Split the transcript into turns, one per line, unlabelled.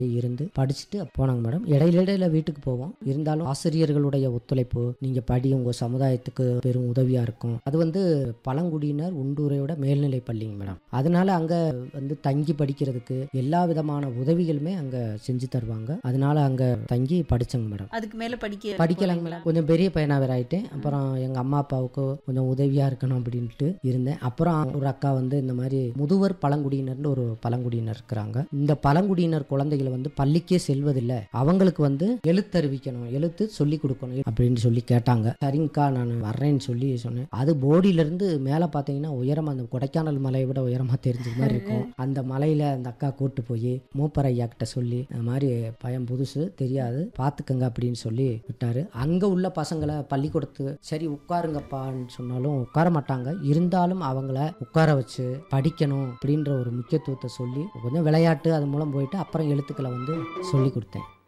இருந்து படிச்சுட்டு போனாங்க மேடம். இடையில வீட்டுக்கு போவோம். இருந்தாலும் ஆசிரியர்களுடைய ஒத்துழைப்பு, நீங்க படி, உங்க சமுதாயத்துக்கு பெரும் உதவியா இருக்கும். அது பழங்குடியினர் உண்டுரையோட மேல்நிலை பள்ளிங்க மேடம். அதனால அங்க தங்கி படிக்கிறதுக்கு எல்லா விதமான உதவிகளுமே அங்க செஞ்சு தருவாங்க. அதனால அங்க தங்கி படிச்சங்க மேடம்.
அதுக்கு மேல
படிக்கலாங்க மேடம். கொஞ்சம் பெரிய பையனா வேற ஆயிட்டேன். அப்புறம் எங்க அம்மா அப்பாவுக்கு கொஞ்சம் உதவியா இருக்கணும் அப்படின்ட்டு இருந்தேன். அப்புறம் ஒரு அக்கா இந்த மாதிரி முதுவர் பழங்குடியினர்னு ஒரு பழங்குடியினர் இருக்கிறாங்க. இந்த பழங்குடியினர் குழந்தைகளை பள்ளிக்கே செல்வதில்லை, அவங்களுக்கு எழுத்தறிவிக்கணும், எழுத்து சொல்லி கொடுக்கணும் அப்படின்னு சொல்லி கேட்டாங்க. சரிங்கக்கா நான் வர்றேன்னு சொல்லி சொன்னேன். அது போடியில இருந்து மேல பாத்தீங்கன்னா உயரமா, அந்த கொடைக்கானல் மலையை விட உயரமா தெரிஞ்ச மாதிரி இருக்கும். அந்த மலையில அந்த அக்கா கூட்டு போய் மூப்பர் ஐயா கிட்ட சொல்லி, இந்த மாதிரி பையன் புதுசு தெரியாது பாத்துக்கங்க அப்படின்னு சொல்லி விட்டாரு. அங்க உள்ள பசங்களை பள்ளிக்கூடத்து சரி உட்காருங்கப்பான்னு சொன்னாலும் உட்கார மாட்டாங்க. இருந்தாலும் அவங்கள உட்கார வச்சு படிக்கணும் அப்படின்ற ஒரு முக்கியத்துவத்தை சொல்லி கொஞ்சம் விளையாட்டு அது மூலம் போயிட்டு அப்புறம் எழுத்துக்களை சொல்லி கொடுத்தேன்.